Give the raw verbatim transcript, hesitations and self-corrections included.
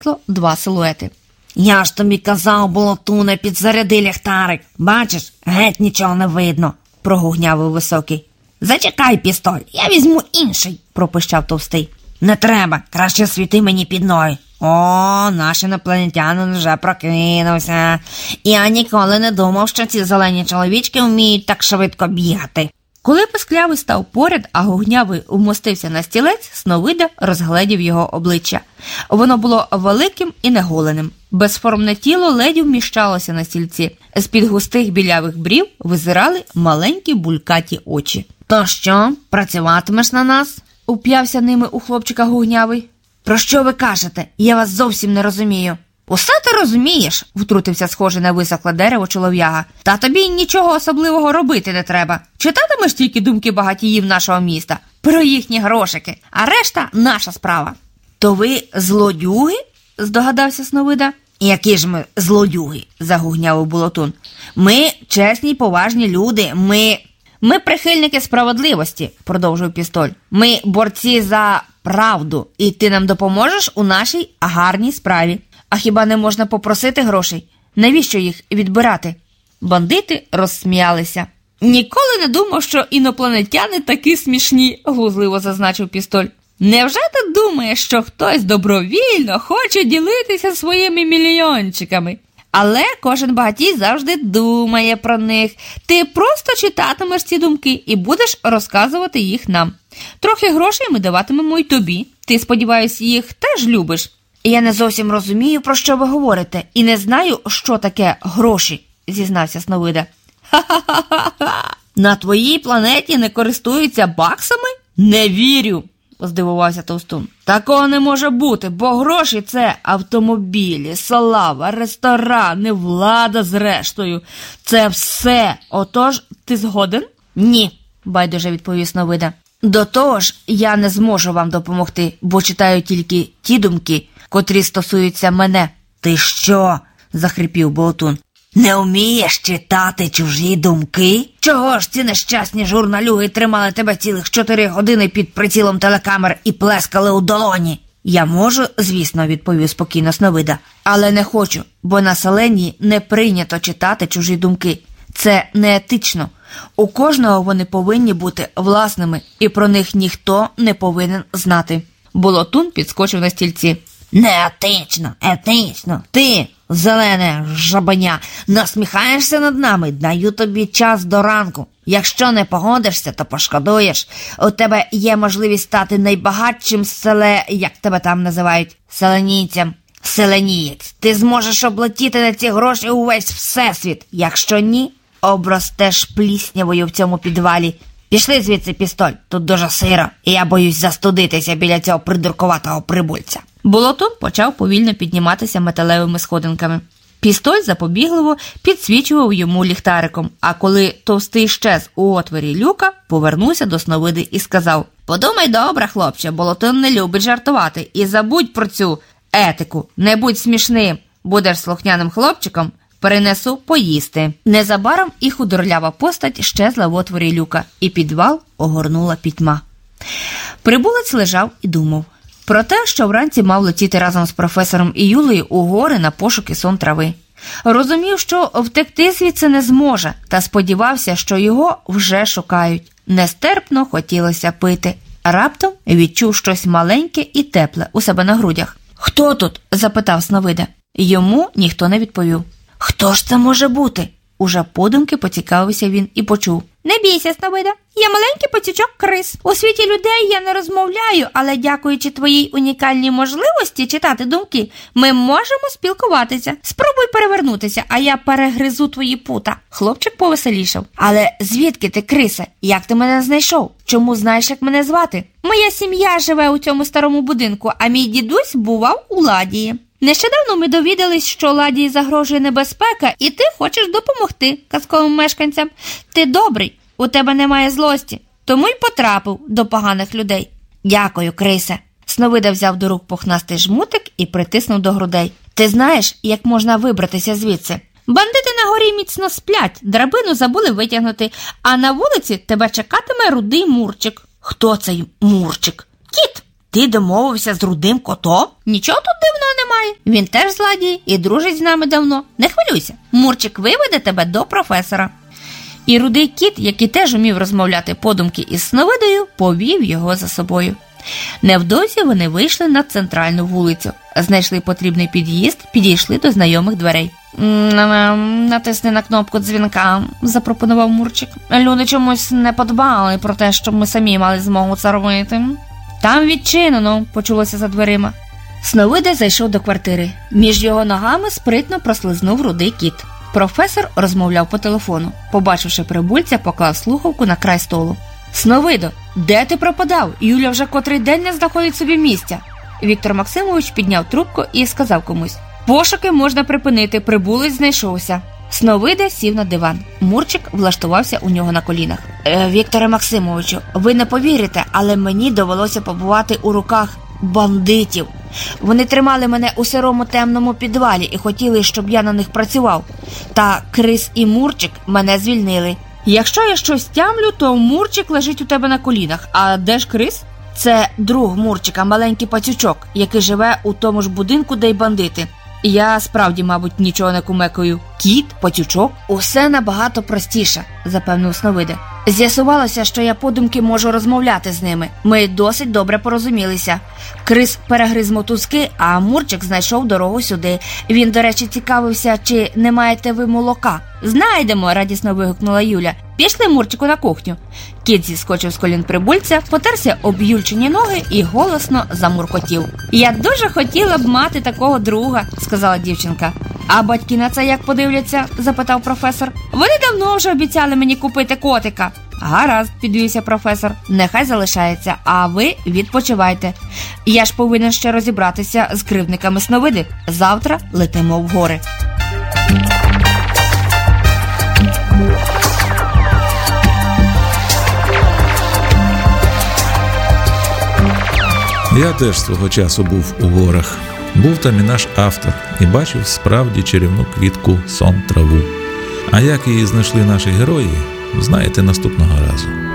два силуети. «Я ж тобі казав, Болотуне, підзаряди ліхтарик. Бачиш, геть нічого не видно», – прогугнявив Високий. «Зачекай, пістоль, я візьму інший», – пропищав Товстий. «Не треба, краще світи мені під ноги. О, наш інопланетянин вже прокинувся. Я ніколи не думав, що ці зелені чоловічки вміють так швидко бігати». Коли Писклявий став поряд, а Гугнявий вмостився на стілець, Сновида розгледів його обличчя. Воно було великим і неголеним. Безформне тіло ледь вміщалося на стільці. З-під густих білявих брів визирали маленькі булькаті очі. «То що, працюватимеш на нас?» – уп'явся ними у хлопчика Гугнявий. «Про що ви кажете? Я вас зовсім не розумію». «Усе ти розумієш», – втрутився схожий на висохле дерево чолов'яга. «Та тобі нічого особливого робити не треба. Читатимеш тільки думки багатіїв нашого міста про їхні грошики, а решта – наша справа». «То ви злодюги?» – здогадався Сновида. «Які ж ми злодюги?» – загугняв Болотун. «Ми чесні й поважні люди, ми...» «Ми прихильники справедливості», – продовжив Пістоль. «Ми борці за правду, і ти нам допоможеш у нашій гарній справі. А хіба не можна попросити грошей? Навіщо їх відбирати?» Бандити розсміялися. «Ніколи не думав, що інопланетяни такі смішні», – глузливо зазначив Пістоль. «Невже ти думаєш, що хтось добровільно хоче ділитися своїми мільйончиками? Але кожен багатій завжди думає про них. Ти просто читатимеш ці думки і будеш розказувати їх нам. Трохи грошей ми даватимемо й тобі. Ти, сподіваюсь, їх теж любиш». «Я не зовсім розумію, про що ви говорите, і не знаю, що таке гроші», – зізнався Сновида. «Ха-ха-ха-ха! На твоїй планеті не користуються баксами? Не вірю!» – здивувався Товстун. «Такого не може бути, бо гроші – це автомобілі, слава, ресторани, влада зрештою. Це все. Отож, ти згоден?» «Ні», – байдуже відповів Сновида. «До того ж, я не зможу вам допомогти, бо читаю тільки ті думки, котрі стосуються мене». «Ти що?» – захрипів Болотун. «Не вмієш читати чужі думки? Чого ж ці нещасні журналюги тримали тебе цілих чотири години під прицілом телекамер і плескали у долоні?» «Я можу, звісно», – відповів спокійно Сновида, «але не хочу, бо на Селенії не прийнято читати чужі думки. Це неетично. У кожного вони повинні бути власними, і про них ніхто не повинен знати». Болотун підскочив на стільці. «Неетично, етично. Ти, зелене жабеня, насміхаєшся над нами? Даю тобі час до ранку. Якщо не погодишся, то пошкодуєш. У тебе є можливість стати найбагатшим селе, як тебе там називають, селенійцем. Селенієць, ти зможеш облетіти на ці гроші увесь всесвіт. Якщо ні, обростеш пліснявою в цьому підвалі. Пішли звідси, Пістоль, тут дуже сиро, і я боюсь застудитися біля цього придуркуватого прибульця». Болотун почав повільно підніматися металевими сходинками. Пістоль запобігливо підсвічував йому ліхтариком, а коли Товстий щез у отворі люка, повернувся до Сновиди і сказав: «Подумай добре, хлопче, Болотун не любить жартувати, і забудь про цю етику, не будь смішним, будеш слухняним хлопчиком, перенесу поїсти». Незабаром і худорлява постать щезла в отворі люка, і підвал огорнула пітьма. Прибулець лежав і думав про те, що вранці мав летіти разом з професором і Юлею у гори на пошуки сон трави. Розумів, що втекти звідси не зможе, та сподівався, що його вже шукають. Нестерпно хотілося пити. Раптом відчув щось маленьке і тепле у себе на грудях. «Хто тут?» – запитав Сновида. Йому ніхто не відповів. «Хто ж це може бути?» Уже подумки поцікавився він і почув. «Не бійся, Сновида, я маленький пацючок Крис. У світі людей я не розмовляю, але дякуючи твоїй унікальній можливості читати думки, ми можемо спілкуватися. Спробуй перевернутися, а я перегризу твої пута». Хлопчик повеселішав. «Але звідки ти, Крисе? Як ти мене знайшов? Чому знаєш, як мене звати?» «Моя сім'я живе у цьому старому будинку, а мій дідусь бував у Ладії. Нещодавно ми довідались, що Ладії загрожує небезпека, і ти хочеш допомогти казковим мешканцям. Ти добрий, у тебе немає злості, тому й потрапив до поганих людей». «Дякую, Крисе». Сновида взяв до рук пухнастий жмутик і притиснув до грудей. «Ти знаєш, як можна вибратися звідси?» «Бандити на горі міцно сплять, драбину забули витягнути, а на вулиці тебе чекатиме рудий Мурчик». «Хто цей Мурчик?» «Кіт. Ти домовився з рудим котом? Нічого тут дивного немає. Він теж злодій і дружить з нами давно. Не хвилюйся, Мурчик виведе тебе до професора. І рудий кіт, який теж умів розмовляти подумки із Сновидою, повів його за собою. Невдовзі вони вийшли на центральну вулицю, знайшли потрібний під'їзд, підійшли до знайомих дверей. «Натисни на кнопку дзвінка», – запропонував Мурчик. «Люди чомусь не подбали про те, щоб ми самі мали змогу це робити». «Там відчинено», – почулося за дверима. Сновида зайшов до квартири. Між його ногами спритно прослизнув рудий кіт. Професор розмовляв по телефону. Побачивши прибульця, поклав слухавку на край столу. «Сновидо, де ти пропадав? Юля вже котрий день не знаходить собі місця». Віктор Максимович підняв трубку і сказав комусь: «Пошуки можна припинити, прибулець знайшовся». Сновида сів на диван. Мурчик влаштувався у нього на колінах. Е, «Вікторе Максимовичу, ви не повірите, але мені довелося побувати у руках бандитів. Вони тримали мене у сирому темному підвалі і хотіли, щоб я на них працював. Та Крис і Мурчик мене звільнили». «Якщо я щось тямлю, то Мурчик лежить у тебе на колінах. А де ж Крис?» «Це друг Мурчика, маленький пацючок, який живе у тому ж будинку, де й бандити». «Я справді, мабуть, нічого не кумекаю. Кіт, пацючок?» «Усе набагато простіше», – запевнив Сновида. «З'ясувалося, що я подумки можу розмовляти з ними. Ми досить добре порозумілися. Крис перегриз мотузки, а Мурчик знайшов дорогу сюди. Він, до речі, цікавився, чи не маєте ви молока». «Знайдемо», – радісно вигукнула Юля. «Пішли, Мурчику, на кухню». Кіт зіскочив з колін прибульця, потерся об юльчині ноги і голосно замуркотів. «Я дуже хотіла б мати такого друга», – сказала дівчинка. «А батьки на це як подивляться?» – запитав професор. «Вони давно вже обіцяли мені купити котика». «Гаразд», – підвівся професор. «Нехай залишається, а ви відпочивайте. Я ж повинен ще розібратися з кривдниками Сновиди. Завтра летимо в гори». Я теж свого часу був у горах. Був там і наш автор, і бачив справді чарівну квітку сон-траву. А як її знайшли наші герої, знаєте наступного разу.